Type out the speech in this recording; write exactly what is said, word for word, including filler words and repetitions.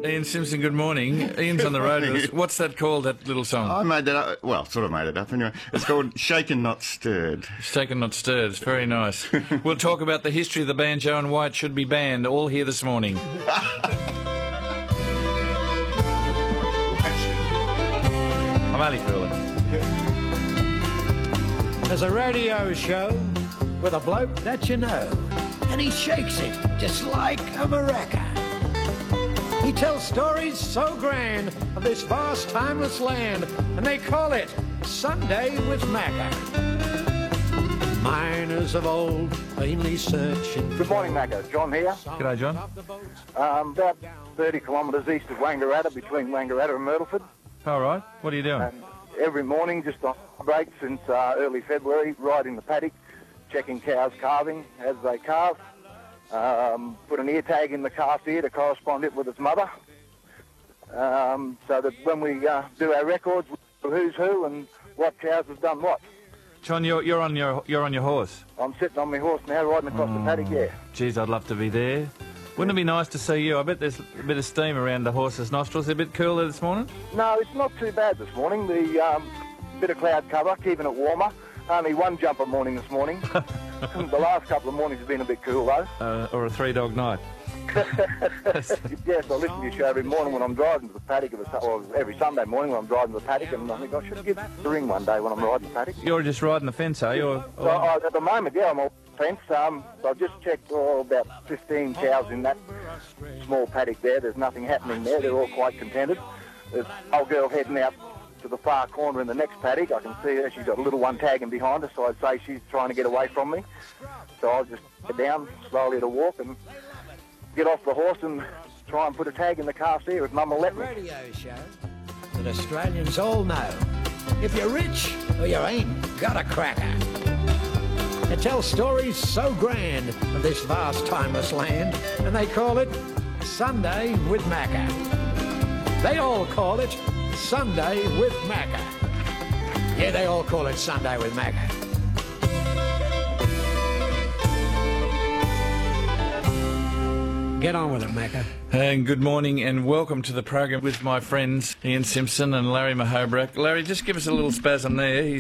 Ian Simpson, good morning. Ian's on the road with us. What's that called, that little song? I made that up. Well, sort of made it up anyway. It's called Shaken Not Stirred. Shaken Not Stirred. It's very nice. We'll talk about the history of the band Joe and White Should Be Banned, all here this morning. I'm only fooling. There's a radio show with a bloke that you know, and he shakes it just like a maraca. He tells stories so grand of this vast, timeless land, and they call it Sunday with Macca. Miners of old, vainly searching. Good morning, Macca. John here. G'day, John. Um, about thirty kilometres east of Wangaratta, between Wangaratta and Myrtleford. All right. What are you doing? And every morning, just on break since uh, early February, riding the paddock, checking cows calving as they calve. Um, put an ear tag in the calf's ear to correspond it with its mother, um, so that when we uh, do our records, we know who's who and what cows have done what. John, you're, you're on your you're on your horse. I'm sitting on my horse now, riding across Mm. the paddock. Yeah. Geez, I'd love to be there. Wouldn't it be nice to see you? I bet there's a bit of steam around the horse's nostrils. A bit cooler this morning? No, it's not too bad this morning. The um, bit of cloud cover, keeping it warmer. Only one jumper morning this morning. The last couple of mornings have been a bit cool though. Uh, or a three-dog night? Yes, I listen to your show every morning when I'm driving to the paddock, of a, or every Sunday morning when I'm driving to the paddock, and I think I should give the ring one day when I'm riding the paddock. You're just riding the fence, are you? Or, So, I, at the moment, yeah, I'm on the fence. Um, so I've just checked oh, about fifteen cows in that small paddock there. There's nothing happening there. They're all quite contented. There's an old girl heading out to the far corner in the next paddock. I can see her. She's got a little one tagging behind her, so I'd say she's trying to get away from me. So I'll just get down slowly at a walk and get off the horse and try and put a tag in the calf's ear if Mum will let me. Radio show that Australians all know. If you're rich or you ain't got a cracker. It tells stories so grand of this vast, timeless land, and they call it Sunday with Macca. They all call it Sunday with Macca. Yeah, they all call it Sunday with Macca. Get on with it, Macca. And good morning and welcome to the program with my friends Ian Simpson and Larry Mahobrak. Larry, just give us a little spasm there. He's